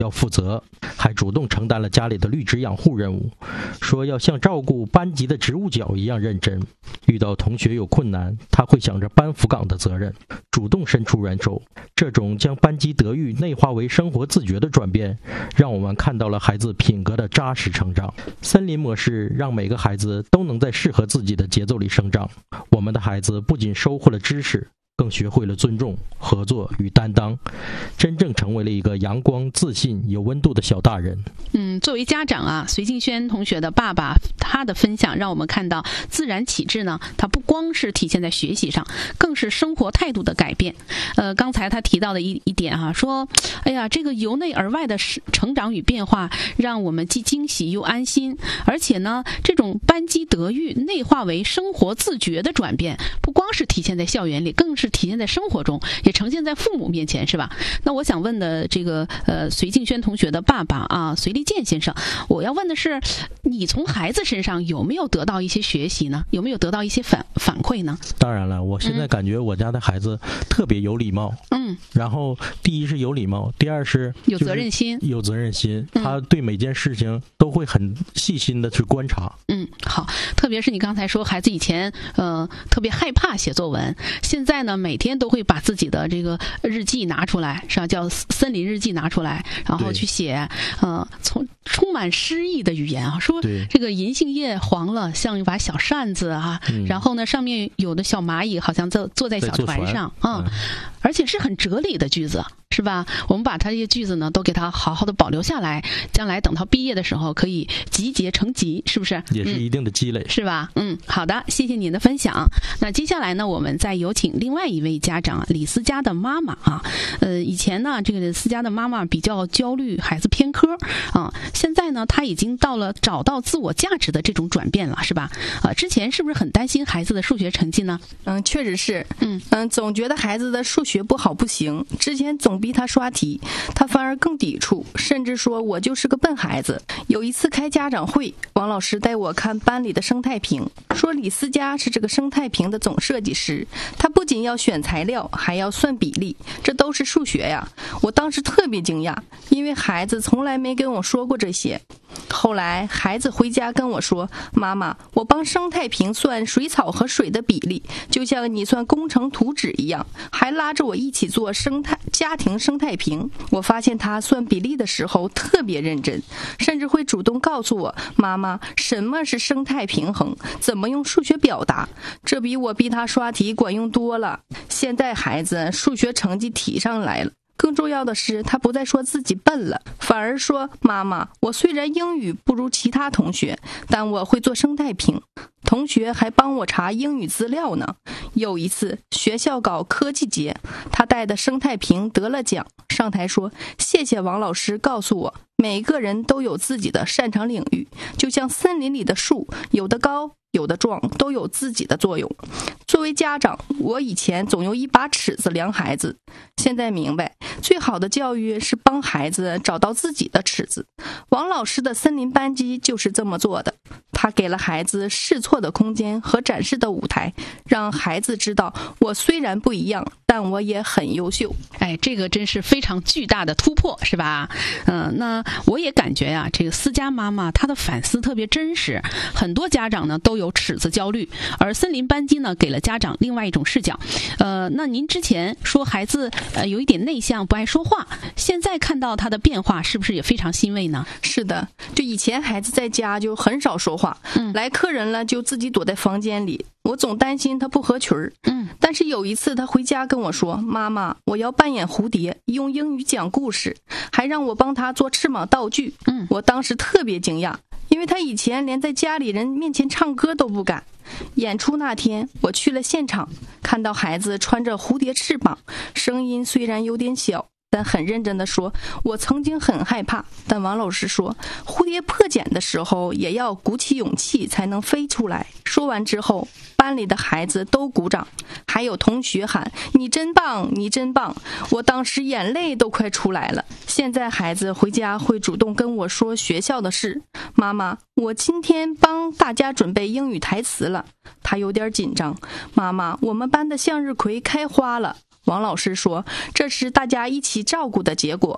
要负责，还主动承担了家里的绿植养护任务，说要像照顾班级的植物角一样认真。遇到同学有困难，他会想着班辅岗的责任，主动伸出援手。这种将班级德育内化为生活自觉的转变，让我们看到了孩子品格的扎实成长。森林模式让每个孩子都能在适合自己的节奏里生长。我们的孩子不仅收获了知识，更学会了尊重、合作与担当，真正成为了一个阳光、自信、有温度的小大人。 作为家长啊，隋静轩同学的爸爸他的分享让我们看到，自然启智呢，它不光是体现在学习上，更是生活态度的改变。刚才他提到的一点啊，说，哎呀，这个由内而外的成长与变化，让我们既惊喜又安心。而且呢，这种班级德育内化为生活自觉的转变，不光是体现在校园里，更是体现在生活中，也呈现在父母面前，是吧？那我想问的这个隋静轩同学的爸爸啊，隋立健先生，我要问的是，你从孩子身上有没有得到一些学习呢？有没有得到一些反馈呢？ 当然了，我现在感觉我家的孩子特别有礼貌。然后第一是有礼貌，第二是有责任心。 他对每件事情都会很细心的去观察。 好，特别是你刚才说孩子以前特别害怕写作文，现在呢每天都会把自己的这个日记拿出来，是吧？叫森林日记拿出来，然后去写，充满诗意的语言啊，说这个银杏叶黄了，像一把小扇子啊，然后呢上面有的小蚂蚁好像坐在小船上啊，而且是很哲理的句子，是吧？我们把它这些句子呢都给它好好的保留下来，将来等到毕业的时候可以集结成集，是不是？ 也是一定的积累， 是吧？好的，谢谢您的分享。那接下来呢，我们再有请另外一位家长李思佳的妈妈啊。以前呢，这个思佳的妈妈比较焦虑孩子偏科啊，现在呢，她已经到了找到自我价值的这种转变了，是吧？之前是不是很担心孩子的数学成绩呢？ 确实是。总觉得孩子的数学不好不行，之前总逼他刷题，他反而更抵触，甚至说我就是个笨孩子。有一次开家长会，王老师带我看班里的生态瓶，说李思佳是这个生态瓶的总设计师，他不仅要选材料，还要算比例，这都是数学呀。我当时特别惊讶，因为孩子从来没跟我说过这些。后来孩子回家跟我说，妈妈，我帮生态瓶算水草和水的比例，就像你算工程图纸一样，还拉着我一起做家庭生态瓶。我发现他算比例的时候特别认真，甚至会主动告诉我，妈妈，什么是生态平衡，怎么用数学表达，这比我逼他刷题管用多了。现在孩子数学成绩提上来了，更重要的是，他不再说自己笨了，反而说，妈妈，我虽然英语不如其他同学，但我会做生态瓶，同学还帮我查英语资料呢。有一次学校搞科技节，他带的生态瓶得了奖，上台说，谢谢王老师告诉我，每个人都有自己的擅长领域，就像森林里的树，有的高有的壮，都有自己的作用。作为家长，我以前总用一把尺子量孩子，现在明白，最好的教育是帮孩子找到自己的尺子。王老师的森林班级就是这么做的，他给了孩子试错的空间和展示的舞台，让孩子知道，我虽然不一样，但我也很优秀。 这个真是非常巨大的突破，是吧？那我也感觉啊，这个思佳妈妈她的反思特别真实。很多家长呢都有尺子焦虑，而森林班级呢给了家长另外一种视角。那您之前说孩子有一点内向，不爱说话，现在看到他的变化，是不是也非常欣慰呢？ 是的，就以前孩子在家就很少说话，来客人了就自己躲在房间里，我总担心他不合群儿。但是有一次他回家跟我说，妈妈，我要扮演蝴蝶，用英语讲故事，还让我帮他做翅膀道具。我当时特别惊讶，因为他以前连在家里人面前唱歌都不敢。演出那天我去了现场，看到孩子穿着蝴蝶翅膀，声音虽然有点小，但很认真地说，我曾经很害怕，但王老师说，蝴蝶破茧的时候也要鼓起勇气才能飞出来。说完之后，班里的孩子都鼓掌，还有同学喊，你真棒，你真棒。我当时眼泪都快出来了。现在孩子回家会主动跟我说学校的事，妈妈，我今天帮大家准备英语台词了。他有点紧张，妈妈，我们班的向日葵开花了。王老师说，这是大家一起照顾的结果。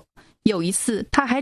有一次，他还